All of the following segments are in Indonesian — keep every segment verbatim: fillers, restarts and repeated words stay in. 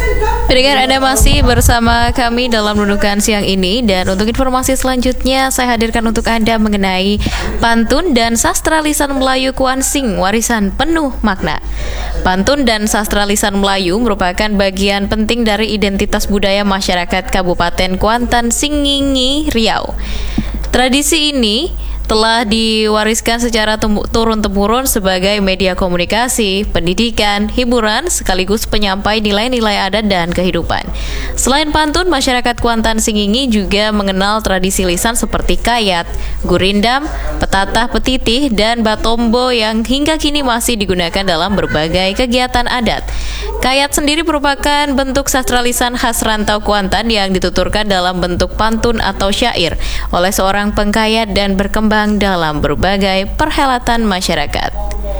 Pendengar, Anda masih bersama kami dalam Nunukan siang ini. Dan untuk informasi selanjutnya saya hadirkan untuk Anda mengenai pantun dan sastra lisan Melayu Kuansing, warisan penuh makna. Pantun dan sastra lisan Melayu merupakan bagian penting dari identitas budaya masyarakat Kabupaten Kuantan, Singingi, Riau. Tradisi ini telah diwariskan secara turun-temurun sebagai media komunikasi, pendidikan, hiburan, sekaligus penyampai nilai-nilai adat dan kehidupan. Selain pantun, masyarakat Kuantan Singingi juga mengenal tradisi lisan seperti kayat, gurindam, petatah petitih, dan batombo yang hingga kini masih digunakan dalam berbagai kegiatan adat. Kayat sendiri merupakan bentuk sastra lisan khas rantau Kuantan yang dituturkan dalam bentuk pantun atau syair oleh seorang pengkayat dan berkembang dalam berbagai perhelatan masyarakat.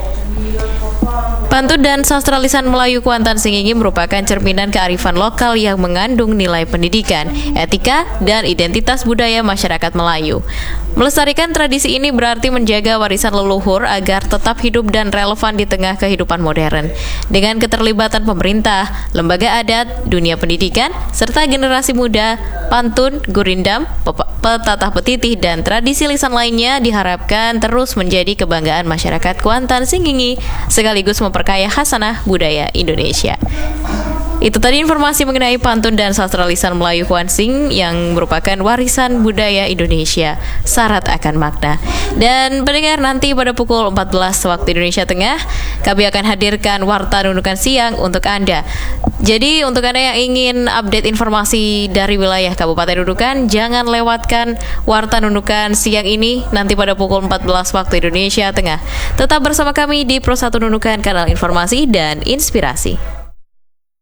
Pantun dan sastra lisan Melayu Kuantan Singingi merupakan cerminan kearifan lokal yang mengandung nilai pendidikan, etika, dan identitas budaya masyarakat Melayu. Melestarikan tradisi ini berarti menjaga warisan leluhur agar tetap hidup dan relevan di tengah kehidupan modern. Dengan keterlibatan pemerintah, lembaga adat, dunia pendidikan, serta generasi muda, pantun, gurindam, petatah petitih, dan tradisi lisan lainnya diharapkan terus menjadi kebanggaan masyarakat Kuantan Singingi, sekaligus memperkaya khasanah budaya Indonesia. Itu tadi informasi mengenai pantun dan sastra lisan Melayu Kuansing yang merupakan warisan budaya Indonesia syarat akan makna. Dan pendengar, nanti pada pukul empat belas waktu Indonesia Tengah kami akan hadirkan Warta Nunukan Siang untuk Anda. Jadi untuk Anda yang ingin update informasi dari wilayah Kabupaten Nunukan, jangan lewatkan Warta Nunukan Siang ini nanti pada pukul empat belas waktu Indonesia Tengah. Tetap bersama kami di Pro satu Nunukan, kanal informasi dan inspirasi.